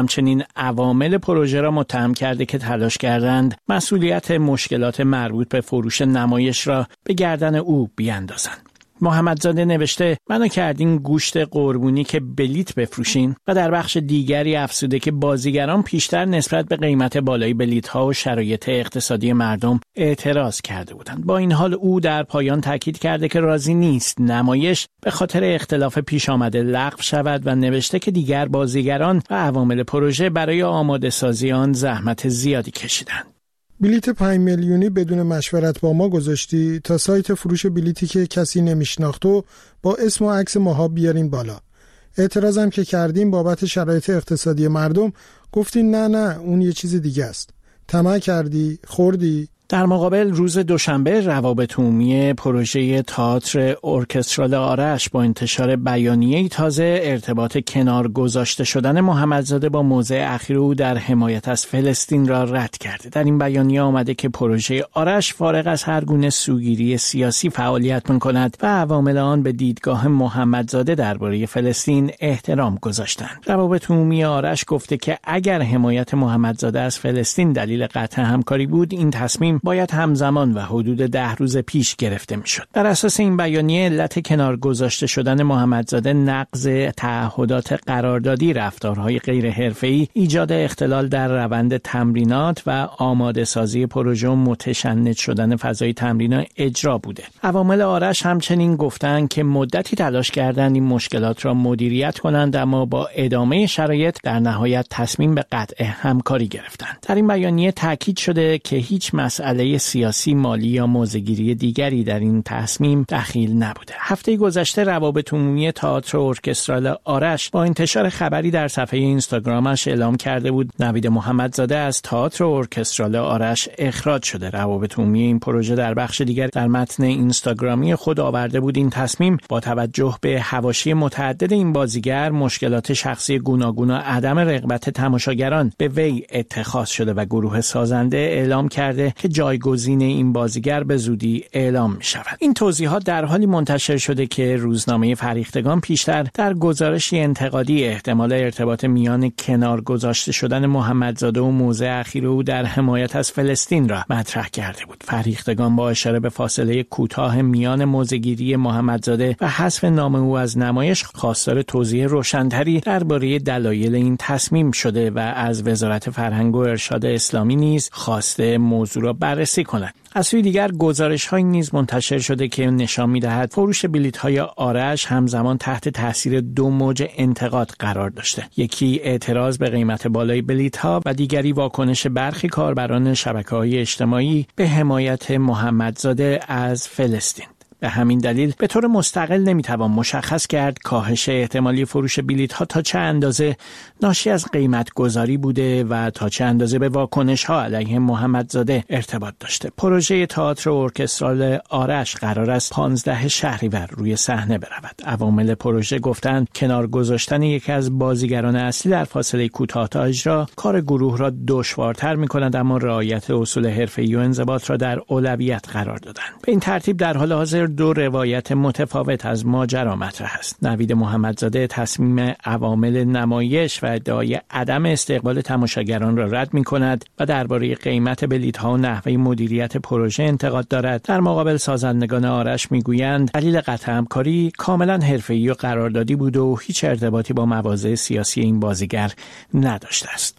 همچنین عوامل پروژه را متهم کرده که تلاش کردند مسئولیت مشکلات مربوط به فروش نمایش را به گردن او بیاندازند. محمدزاده نوشته منو کردین گوشت قربونی که بلیت بفروشین و در بخش دیگری افزوده که بازیگران پیشتر نسبت به قیمت بالای بلیت ها و شرایط اقتصادی مردم اعتراض کرده بودند. با این حال او در پایان تاکید کرده که راضی نیست نمایش به خاطر اختلاف پیش آمده لغو شود و نوشته که دیگر بازیگران و عوامل پروژه برای آماده سازی آن زحمت زیادی کشیدند. بلیت 5 میلیونی بدون مشورت با ما گذاشتی تا سایت فروش بلیتی که کسی نمیشناخت و با اسم و عکس ماها بیارین بالا. اعتراضم که کردیم بابت شرایط اقتصادی مردم گفتین نه اون یه چیز دیگه است. طمع کردی، خوردی. در مقابل روز دوشنبه روابط عمومی پروژه تئاتر ارکسترال آرش با انتشار بیانیه‌ای تازه ارتباط کنار گذاشته شدن محمدزاده با موضع اخیر او در حمایت از فلسطین را رد کرده. در این بیانیه آمده که پروژه آرش فارغ از هر گونه سوگیری سیاسی فعالیت می‌کند و عوامل آن به دیدگاه محمدزاده درباره فلسطین احترام گذاشتند. روابط عمومی آرش گفته که اگر حمایت محمدزاده از فلسطین دلیل قطع همکاری بود، این تصمیم باید همزمان و حدود 10 روز پیش گرفته میشد. بر اساس این بیانیه علت کنار گذاشته شدن محمدزاده نقض تعهدات قراردادی، رفتارهای غیر حرفه‌ای، ایجاد اختلال در روند تمرینات و آماده سازی پروژه و متشنج شدن فضای تمرین اجرا بوده. عوامل آرش همچنین گفتند که مدتی تلاش کردند این مشکلات را مدیریت کنند، اما با ادامه شرایط در نهایت تصمیم به قطع همکاری گرفتند. در این بیانیه تاکید شده که هیچ مسئله سیاسی، مالی یا موضع‌گیری دیگری در این تصمیم دخیل نبوده. هفته گذشته روابط عمومی تئاتر ارکسترال آرش با انتشار خبری در صفحه اینستاگرامش اعلام کرده بود نوید محمدزاده از تئاتر ارکسترال آرش اخراج شده. روابط عمومی این پروژه در بخش دیگر در متن اینستاگرامی خود آورده بود این تصمیم با توجه به حواشی متعدد این بازیگر، مشکلات شخصی گوناگون و عدم رغبت تماشاگران به وی اتخاذ شده و گروه سازنده اعلام کرده که جایگزین این بازیگر به زودی اعلام می شود. این توضیحات در حالی منتشر شده که روزنامه فریختگان پیشتر در گزارشی انتقادی احتمال ارتباط میان کنار گذاشته شدن محمدزاده و موضع اخیر او در حمایت از فلسطین را مطرح کرده بود. فریختگان با اشاره به فاصله کوتاه میان موضع‌گیری محمدزاده و حذف نام او از نمایش خواستار توضیح روشن‌تری درباره دلایل این تصمیم شده و از وزارت فرهنگ و ارشاد اسلامی نیز خواسته موضوع را بررسی کند. از سوی دیگر گزارش‌هایی نیز منتشر شده که نشان می‌دهد فروش بلیط‌های آرش همزمان تحت تاثیر دو موج انتقاد قرار داشته. یکی اعتراض به قیمت بالای بلیط‌ها و دیگری واکنش برخی کاربران شبکه‌های اجتماعی به حمایت محمدزاده از فلسطین. به همین دلیل به طور مستقل نمیتوان مشخص کرد کاهش احتمالی فروش بلیط‌ها تا چه اندازه ناشی از قیمت گذاری بوده و تا چه اندازه به واکنش‌ها علیه محمدزاده ارتباط داشته. پروژه تئاتر ارکسترال آرش قرار است 15 شهریور روی صحنه برود. عوامل پروژه گفتند کنار گذاشتن یکی از بازیگران اصلی در فاصله کوتاه تا اجرا کار گروه را دشوارتر می‌کند، اما رعایت اصول حرفه‌ای و انضباط را در اولویت قرار دادند. به این ترتیب در حال حاضر دو روایت متفاوت از ماجرا مطرح است. نوید محمدزاده تصمیم عوامل نمایش و ادعای عدم استقبال تماشاگران را رد می‌کند و درباره قیمت بلیط‌ها و نحوه مدیریت پروژه انتقاد دارد. در مقابل سازندگان آرش می‌گویند دلیل قطع همکاری کاملا حرفه‌ای و قراردادی بود و هیچ ارتباطی با مواضع سیاسی این بازیگر نداشته است.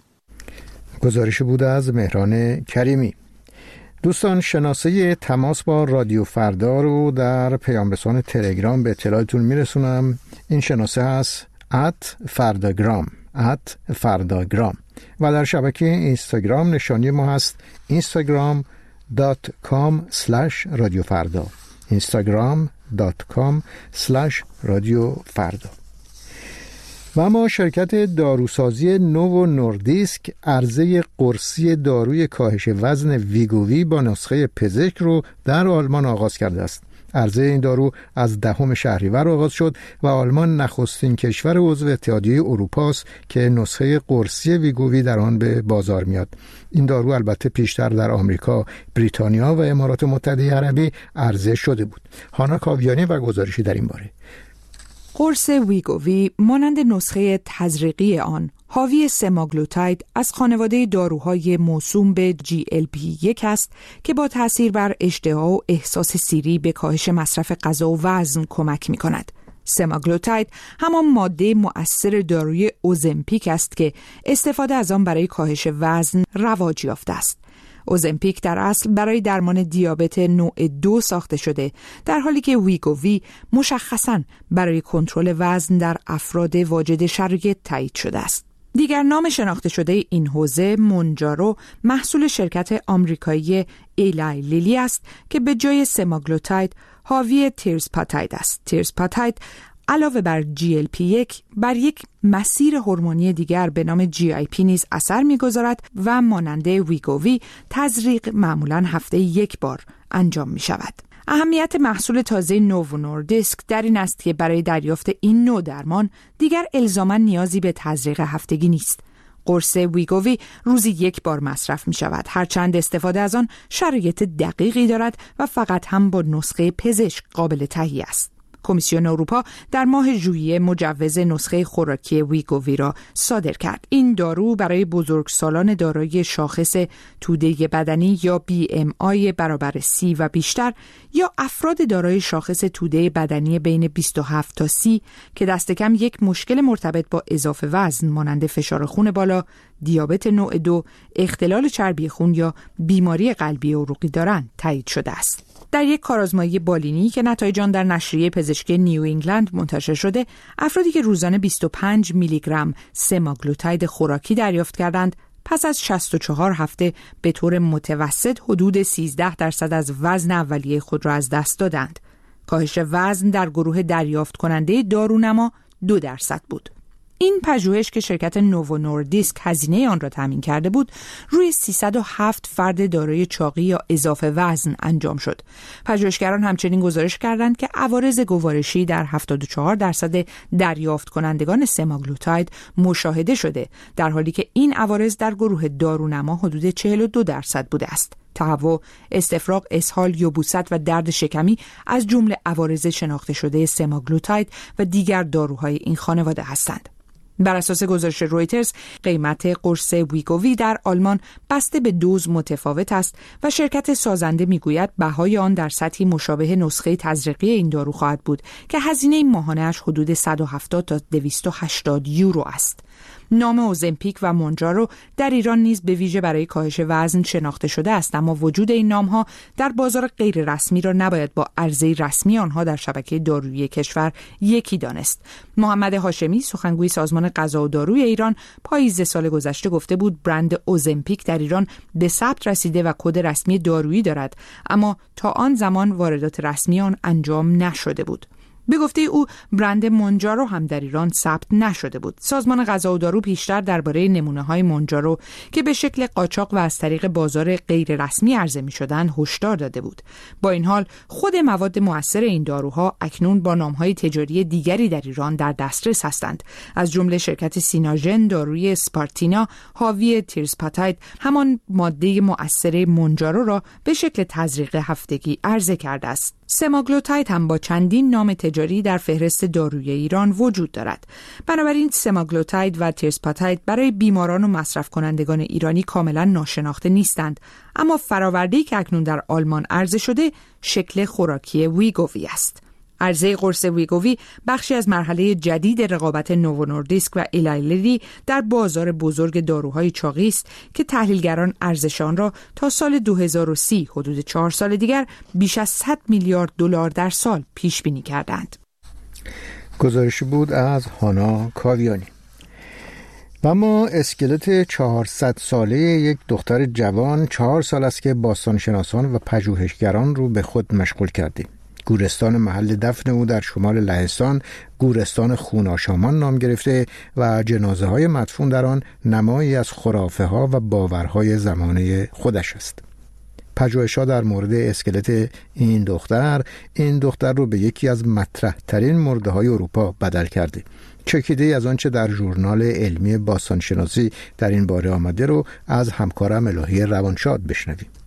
گزارش بود از مهران کریمی. دوستان، شناسه تماس با رادیو فردا رو در پیام رسان تلگرام به اطلاعتون میرسونم. این شناسه هست @فرداگرام و در شبکه اینستاگرام نشانی ما هست instagram.com/radiofarda instagram.com/radiofarda. و اما شرکت داروسازی نوو نوردیسک عرضه قرصی داروی کاهش وزن ویگووی با نسخه پزشک رو در آلمان آغاز کرده است. عرضه این دارو از 10 شهریور آغاز شد و آلمان نخستین کشور عضو اتحادیه اروپا است که نسخه قرصی ویگووی در آن به بازار میاد. این دارو البته پیشتر در آمریکا، بریتانیا و امارات متحده عربی عرضه شده بود. هانا کاویانی و گزارشی در این باره. قرص ویگووی مانند نسخه تزریقی آن حاوی سماگلوتاید از خانواده داروهای موسوم به GLP-1 است که با تأثیر بر اشتها و احساس سیری به کاهش مصرف غذا و وزن کمک می‌کند. سماگلوتاید همان ماده مؤثر داروی اوزمپیک است که استفاده از آن برای کاهش وزن رواج یافته است. اوزمپیک در اصل برای درمان دیابت نوع 2 ساخته شده، در حالی که ویگووی مشخصاً برای کنترل وزن در افراد واجد شرایط تایید شده است. دیگر نام شناخته شده این حوزه مونجارو محصول شرکت آمریکایی ایلای لیلی است که به جای سماگلوتاید حاوی تیرسپاتاید است. تیرسپاتاید علاوه بر GLP-1 بر یک مسیر هورمونی دیگر به نام GIP نیز اثر می‌گذارد و مانند ویگووی تزریق معمولاً هفته 1 بار انجام می‌شود. اهمیت محصول تازه نوو نوردیسک در این است که برای دریافت این نوع درمان دیگر الزاماً نیازی به تزریق هفتگی نیست. قرص ویگووی روزی 1 بار مصرف می شود، هرچند استفاده از آن شرایط دقیقی دارد و فقط هم با نسخه پزشک قابل تهیه است. کمیسیون اروپا در ماه ژوئیه مجوز نسخه خوراکی ویگووی را صادر کرد. این دارو برای بزرگسالان دارای شاخص توده بدنی یا BMI برابر 30 و بیشتر یا افراد دارای شاخص توده بدنی بین 27 تا 30 که دست کم یک مشکل مرتبط با اضافه وزن مانند فشار خون بالا، دیابت نوع 2، اختلال چربی خون یا بیماری قلبی عروقی دارند تایید شده است. در یک کارآزمایی بالینی که نتایج آن در نشریه پزشکی نیو انگلند منتشر شده، افرادی که روزانه 25 میلی گرم سماگلوتاید خوراکی دریافت کردند، پس از 64 هفته به طور متوسط حدود 13% از وزن اولیه خود را از دست دادند. کاهش وزن در گروه دریافت کننده دارونما 2% بود. این پژوهش که شرکت نوو نوردیسک هزینه آن را تامین کرده بود، روی 307 فرد دارای چاقی یا اضافه وزن انجام شد. پژوهشگران همچنین گزارش کردند که عوارض گوارشی در 74% دریافت کنندگان سماگلوتاید مشاهده شده، در حالی که این عوارض در گروه دارونما حدود 42% بوده است. تهوع، استفراغ، اسهال، یبوست و درد شکمی از جمله عوارض شناخته شده سماگلوتاید و دیگر داروهای این خانواده هستند. بر اساس گزارش رویترز، قیمت قرص ویگووی در آلمان بسته به دوز متفاوت است و شرکت سازنده میگوید بهای آن در سطحی مشابه نسخه تزریقی این دارو خواهد بود که هزینه ماهانه‌اش حدود 170 تا 280 یورو است. نام اوزمپیک و مونجارو در ایران نیز به ویژه برای کاهش وزن شناخته شده است، اما وجود این نام‌ها در بازار غیر رسمی را نباید با عرضه رسمی آنها در شبکه دارویی کشور یکی دانست. محمد هاشمی، سخنگوی سازمان غذا و داروی ایران، پاییز سال گذشته گفته بود برند اوزمپیک در ایران به ثبت رسیده و کد رسمی دارویی دارد، اما تا آن زمان واردات رسمی آن انجام نشده بود. به گفته او برند مونجارو هم در ایران ثبت نشده بود. سازمان غذا و دارو پیشتر درباره نمونه‌های مونجارو که به شکل قاچاق و از طریق بازار غیر رسمی عرضه می‌شدند هشدار داده بود. با این حال خود مواد مؤثر این داروها اکنون با نام‌های تجاری دیگری در ایران در دسترس هستند. از جمله شرکت سیناژن داروی اسپارتینا حاوی تیرسپاتاید همان ماده مؤثر مونجارو را به شکل تزریق هفتگی عرضه کرده است. سماگلوتاید هم با چندین نام تجاری در فهرست داروی ایران وجود دارد. بنابراین سماگلوتاید و تیرسپاتاید برای بیماران و مصرف کنندگان ایرانی کاملا ناشناخته نیستند، اما فرآورده‌ای که اکنون در آلمان عرضه شده شکل خوراکی ویگووی است. عرضه قرص ویگووی بخشی از مرحله جدید رقابت نوو نوردیسک و ایلای لیلی در بازار بزرگ داروهای چاقی است که تحلیلگران ارزش آن را تا سال 2030 حدود 4 سال دیگر بیش از 100 میلیارد دلار در سال پیش بینی کردند. گزارشی بود از هانا کاویانی. و ما اسکلت 400 ساله یک دختر جوان 4 سال است که باستانشناسان و پژوهشگران رو به خود مشغول کردیم. گورستان محل دفن او در شمال لهستان گورستان خوناشامان نام گرفته و جنازه های مدفون در آن نمایی از خرافه ها و باورهای زمانه خودش است. پژوهش‌ها در مورد اسکلت این دختر رو به یکی از مطرح ترین مرده های اروپا بدل کرده. چکیده از آنچه در ژورنال علمی باستانشناسی در این باره آمده رو از همکارم الهی روانشاد بشنویم.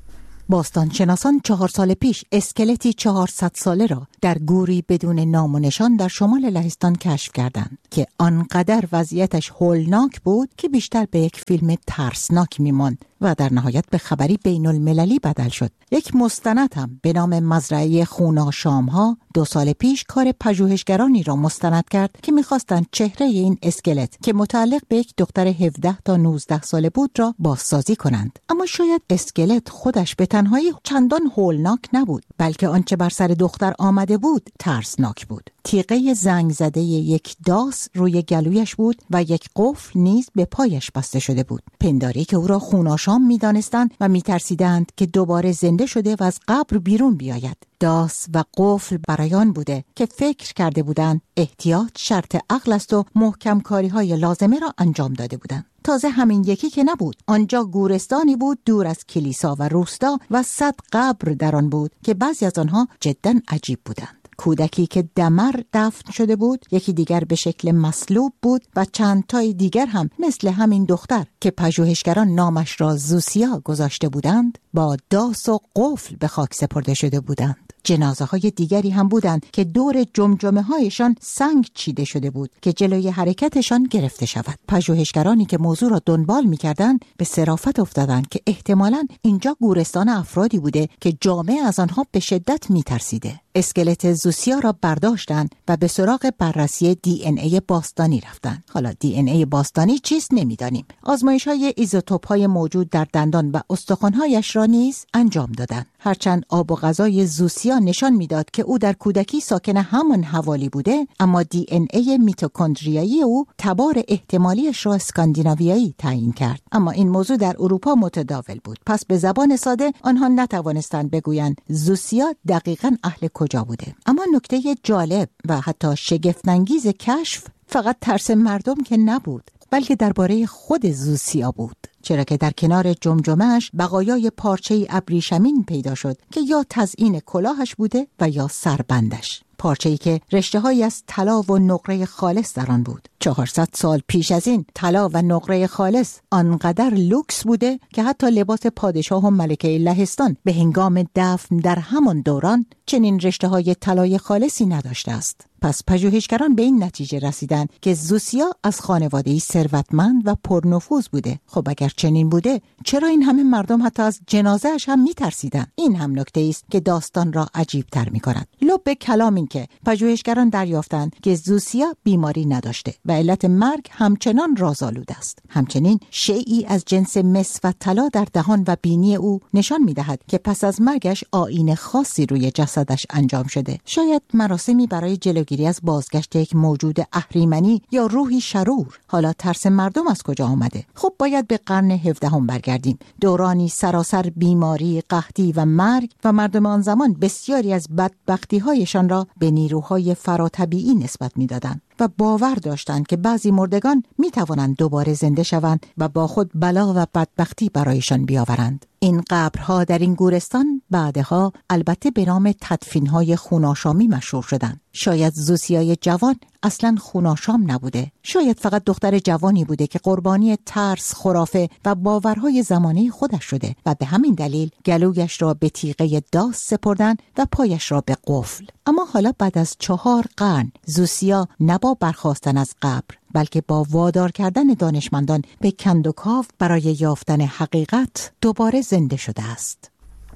باستانشناسان 4 سال پیش اسکلتی 400 ساله را در گوری بدون نام و نشان در شمال لهستان کشف کردند که آنقدر وضعیتش هولناک بود که بیشتر به یک فیلم ترسناک می‌ماند و در نهایت به خبری بین المللی بدل شد. یک مستند هم به نام مزرعه خوناشام‌ها 2 سال پیش کار پژوهشگرانی را مستند کرد که می‌خواستند چهره این اسکلت که متعلق به یک دختر 17 تا 19 ساله بود را بازسازی کنند. اما شاید اسکلت خودش به تنهایی چندان هولناک نبود، بلکه آنچه بر سر دختر آمده بود ترسناک بود. تیغه زنگ زده یک داس روی گلویش بود و یک قفل نیز به پایش بسته شده بود. پنداری که او را خوناشام می‌دانستند و می‌ترسیدند که دوباره زنده شده و از قبر بیرون بیاید. داس و قفل برایان بوده که فکر کرده بودند احتیاط شرط عقل است و محکم کاری‌های لازمه را انجام داده بودند. تازه همین یکی که نبود، آنجا گورستانی بود دور از کلیسا و روستا و 100 قبر در آن بود که بعضی از آنها جداً عجیب بودند. کودکی که دمر دفن شده بود، یکی دیگر به شکل مصلوب بود و چند تای دیگر هم مثل همین دختر که پژوهشگران نامش را زوسیا گذاشته بودند با داس و قفل به خاک سپرده شده بودند. جنازه های دیگری هم بودند که دور جمجمه هایشان سنگ چیده شده بود که جلوی حرکتشان گرفته شود. پژوهشگرانی که موضوع را دنبال می‌کردند به صرافت افتادند که احتمالاً اینجا گورستان افرادی بوده که جامعه از آنها به شدت می‌ترسیده. اسکلت زوسیا را برداشتند و به سراغ بررسی DNA باستانی رفتند. حالا DNA باستانی چیست نمی‌دانیم. آزمایش‌های ایزوتوپ‌های موجود در دندان و استخوان‌هایش را نیز انجام دادند. هرچند آب و غذای زوسیا نشان میداد که او در کودکی ساکن همان حوالی بوده، اما DNA میتوکندریایی او تبار احتمالیش را اسکاندیناویایی تعیین کرد. اما این موضوع در اروپا متداول بود، پس به زبان ساده آنها نتوانستند بگویند زوسیا دقیقاً اهل کجا بوده. اما نکته جالب و حتی شگفت‌انگیز کشف فقط ترس مردم که نبود، بلکه درباره خود زوسیا بود، چرا که در کنار جمجمه‌اش بقایای پارچه‌ای ابریشمین پیدا شد که یا تزیین کلاهش بوده و یا سربندش. پارچه‌ای که رشته‌هایی از طلا و نقره خالص در آن بود. 400 سال پیش از این طلا و نقره خالص آنقدر لوکس بوده که حتی لباس پادشاه و ملکه لهستان به هنگام دفن در همان دوران چنین رشته‌های طلای خالصی نداشته است. پس پژوهشگران به این نتیجه رسیدند که زوسیا از خانواده‌ای ثروتمند و پرنفوذ بوده. خب اگر چنین بوده، چرا این همه مردم حتی از جنازه‌اش هم می‌ترسیدند؟ این هم نکته است که داستان را عجیب‌تر می‌کند. لب کلام این که پژوهشگران دریافتند که زوسیا بیماری نداشته و علت مرگ همچنان رازآلود است. همچنین شیئی از جنس مس و طلا در دهان و بینی او نشان می‌دهد که پس از مرگش آیین خاصی روی جسدش انجام شده. شاید مراسمی برای جلوگیری از بازگشت یک موجود اهریمنی یا روحی شرور. حالا ترس مردم از کجا آمده؟ خب باید به قرن 17 برگردیم. دورانی سراسر بیماری، قحطی و مرگ و مردم آن زمان بسیاری از بدبختی‌هایشان را به نیروهای فراتبیعی نسبت می‌دادند و باور داشتند که بعضی مردگان می‌توانند دوباره زنده شوند و با خود بلا و بدبختی برایشان بیاورند. این قبرها در این گورستان بعدها البته به نام تدفین‌های خوناشامی مشهور شدند. شاید زوسیای جوان اصلاً خوناشام نبوده. شاید فقط دختر جوانی بوده که قربانی ترس، خرافه و باورهای زمانه خودش شده و به همین دلیل گلویش را به تیغه داس سپردن و پایش را به قفل. اما حالا بعد از 4 قرن زوسیا نه با برخاستن از قبر، بلکه با وادار کردن دانشمندان به کندوکاو برای یافتن حقیقت دوباره زنده شده است.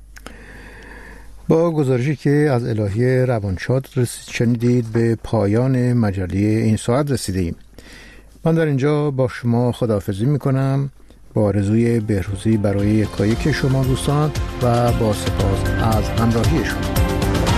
با گزارشی که از الهی روانشاد شنیدید به پایان مجله این ساعت رسیدیم. من در اینجا با شما خداحافظی میکنم با آرزوی بهروزی برای یکایک شما دوستان و با سپاس از همراهی شما.